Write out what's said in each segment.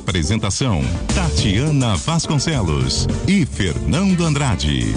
Apresentação: Tatiana Vasconcelos e Fernando Andrade.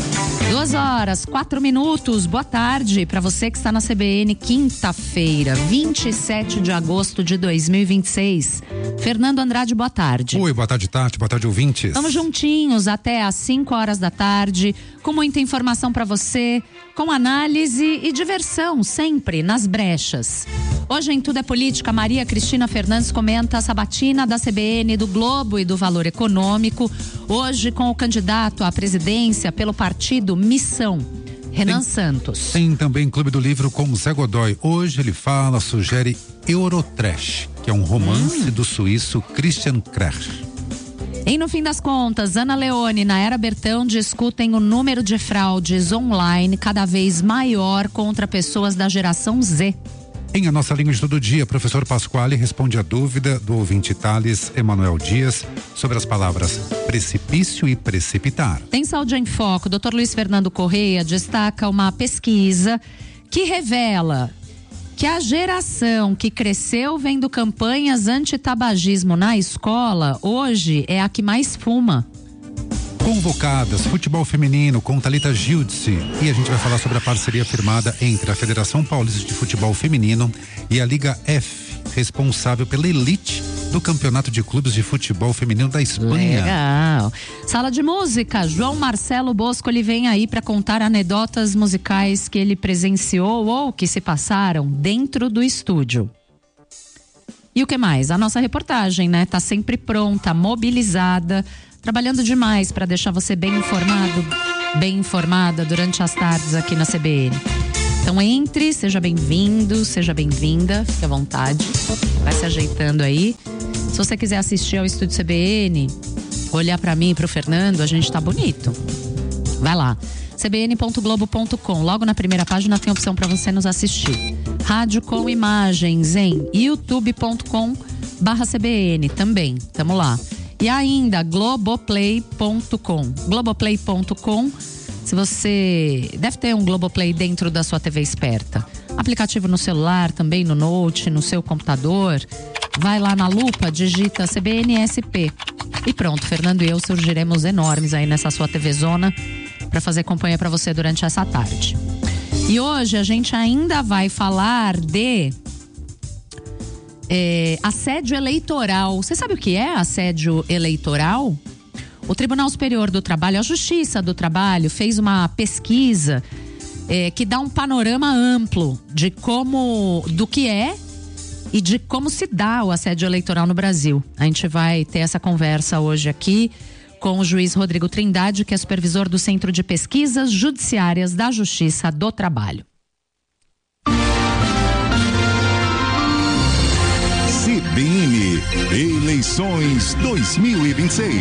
2h04. Boa tarde para você que está na CBN, quinta-feira, 27 de agosto de 2026. Fernando Andrade, boa tarde. Oi, boa tarde, Tati, boa tarde, ouvintes. Estamos juntinhos até às 5h da tarde, com muita informação para você, com análise e diversão, sempre nas brechas. Hoje em Tudo é Política, Maria Cristina Fernandes comenta a sabatina da CBN, do Globo e do Valor Econômico, hoje com o candidato à presidência pelo partido Missão, Renan Santos. Tem também Clube do Livro com Zé Godoy. Hoje ele sugere Eurotrash, que é um romance do suíço Christian Krach. E no fim das contas, Ana Leone e Naera Bertão discutem o número de fraudes online cada vez maior contra pessoas da geração Z. Em A Nossa Língua de Todo Dia, professor Pasquale responde a dúvida do ouvinte Thales Emanuel Dias sobre as palavras precipício e precipitar. Tem Saúde em Foco. Dr. Luiz Fernando Correia destaca uma pesquisa que revela que a geração que cresceu vendo campanhas anti-tabagismo na escola, hoje é a que mais fuma. Convocadas, futebol feminino com Thalita Giudice, e a gente vai falar sobre a parceria firmada entre a Federação Paulista de Futebol Feminino e a Liga F, responsável pela elite do Campeonato de Clubes de Futebol Feminino da Espanha. Legal. Sala de música, João Marcelo Bosco, ele vem aí para contar anedotas musicais que ele presenciou ou que se passaram dentro do estúdio. E o que mais? A nossa reportagem, né? Tá sempre pronta, mobilizada, trabalhando demais para deixar você bem informado, bem informada durante as tardes aqui na CBN. Então entre, seja bem-vindo, seja bem-vinda, fique à vontade, vai se ajeitando aí. Se você quiser assistir ao Estúdio CBN, olhar para mim e pro Fernando, a gente tá bonito. Vai lá, cbn.globo.com, logo na primeira página tem opção para você nos assistir. Rádio com imagens em youtube.com/CBN também, tamo lá. E ainda globoplay.com. Globoplay.com, se você deve ter um Globoplay dentro da sua TV esperta. Aplicativo no celular, também no Note, no seu computador. Vai lá na lupa, digita CBNSP. E pronto, Fernando e eu surgiremos enormes aí nessa sua TV Zona para fazer companhia para você durante essa tarde. E hoje a gente ainda vai falar de assédio eleitoral. Você sabe o que é assédio eleitoral? O Tribunal Superior do Trabalho, a Justiça do Trabalho, fez uma pesquisa que dá um panorama amplo do que é e de como se dá o assédio eleitoral no Brasil. A gente vai ter essa conversa hoje aqui com o juiz Rodrigo Trindade, que é supervisor do Centro de Pesquisas Judiciárias da Justiça do Trabalho. CBN Eleições 2026.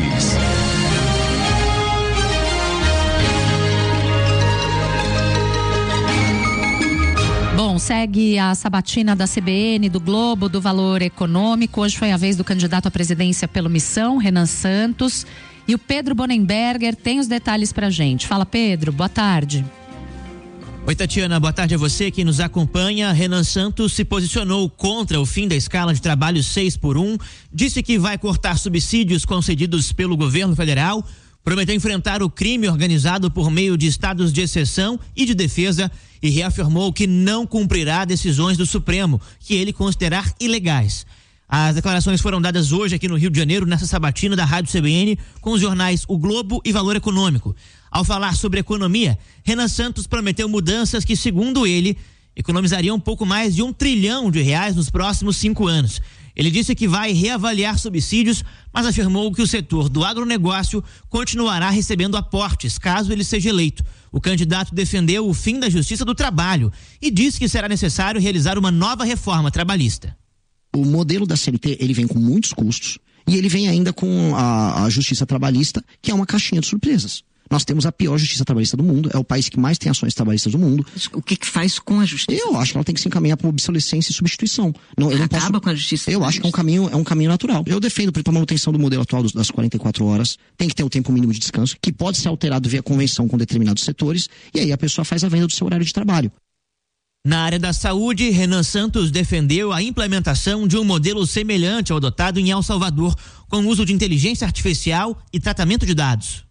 Bom, segue a sabatina da CBN, do Globo, do Valor Econômico. Hoje foi a vez do candidato à presidência pelo Missão, Renan Santos. E o Pedro Bonenberger tem os detalhes pra gente. Fala, Pedro, boa tarde. Oi, Tatiana, boa tarde a você que nos acompanha. Renan Santos se posicionou contra o fim da escala de trabalho 6x1, disse que vai cortar subsídios concedidos pelo governo federal, prometeu enfrentar o crime organizado por meio de estados de exceção e de defesa e reafirmou que não cumprirá decisões do Supremo, que ele considerar ilegais. As declarações foram dadas hoje aqui no Rio de Janeiro, nessa sabatina da Rádio CBN, com os jornais O Globo e Valor Econômico. Ao falar sobre economia, Renan Santos prometeu mudanças que, segundo ele, economizariam um pouco mais de R$1 trilhão nos próximos 5 anos. Ele disse que vai reavaliar subsídios, mas afirmou que o setor do agronegócio continuará recebendo aportes, caso ele seja eleito. O candidato defendeu o fim da Justiça do Trabalho e disse que será necessário realizar uma nova reforma trabalhista. O modelo da CLT, ele vem com muitos custos e ele vem ainda com a Justiça Trabalhista, que é uma caixinha de surpresas. Nós temos a pior justiça trabalhista do mundo, é o país que mais tem ações trabalhistas do mundo. O que faz com a justiça? Eu acho que ela tem que se encaminhar para obsolescência e substituição. Não, eu não Acaba posso... com a justiça Eu acho que é um caminho natural. Eu defendo para a manutenção do modelo atual das 44 horas, tem que ter um tempo mínimo de descanso, que pode ser alterado via convenção com determinados setores, e aí a pessoa faz a venda do seu horário de trabalho. Na área da saúde, Renan Santos defendeu a implementação de um modelo semelhante ao adotado em El Salvador, com o uso de inteligência artificial e tratamento de dados.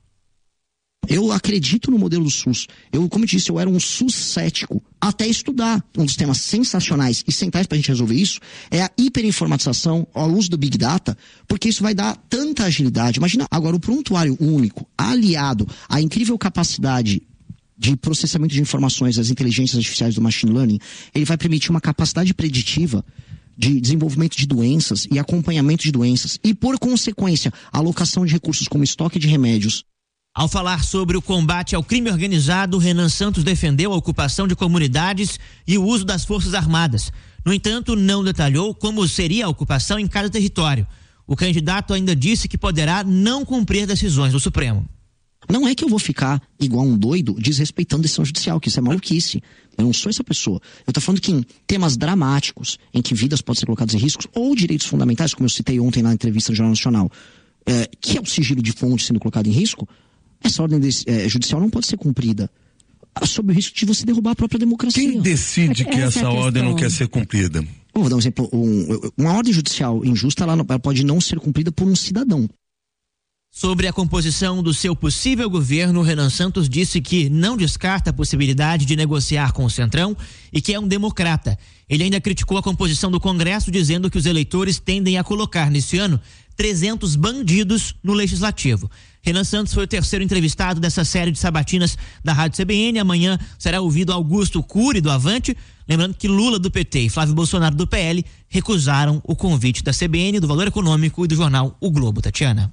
Eu acredito no modelo do SUS. Como eu disse, eu era um SUS cético até estudar. Um dos temas sensacionais e centrais para a gente resolver isso é a hiperinformatização, o uso do Big Data, porque isso vai dar tanta agilidade. Imagina agora o prontuário único, aliado à incrível capacidade de processamento de informações das inteligências artificiais do machine learning, ele vai permitir uma capacidade preditiva de desenvolvimento de doenças e acompanhamento de doenças e, por consequência, alocação de recursos como estoque de remédios. Ao falar sobre o combate ao crime organizado, Renan Santos defendeu a ocupação de comunidades e o uso das Forças Armadas. No entanto, não detalhou como seria a ocupação em cada território. O candidato ainda disse que poderá não cumprir decisões do Supremo. Não é que eu vou ficar igual um doido desrespeitando decisão judicial, que isso é maluquice. Eu não sou essa pessoa. Eu tô falando que em temas dramáticos, em que vidas podem ser colocadas em risco, ou direitos fundamentais, como eu citei ontem na entrevista do Jornal Nacional, que é o sigilo de fonte sendo colocado em risco, essa ordem judicial não pode ser cumprida sob o risco de você derrubar a própria democracia. Quem decide que essa ordem não quer ser cumprida? Eu vou dar um exemplo. Uma ordem judicial injusta, ela pode não ser cumprida por um cidadão. Sobre a composição do seu possível governo, Renan Santos disse que não descarta a possibilidade de negociar com o Centrão e que é um democrata. Ele ainda criticou a composição do Congresso, dizendo que os eleitores tendem a colocar nesse ano 300 bandidos no Legislativo. Renan Santos foi o terceiro entrevistado dessa série de sabatinas da Rádio CBN. Amanhã será ouvido Augusto Cury, do Avante. Lembrando que Lula, do PT, e Flávio Bolsonaro, do PL, recusaram o convite da CBN, do Valor Econômico e do jornal O Globo. Tatiana.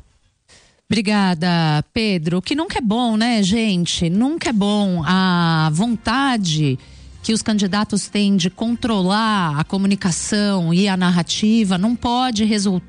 Obrigada, Pedro. Que nunca é bom, né, gente? Nunca é bom a vontade que os candidatos têm de controlar a comunicação e a narrativa. Não pode resultar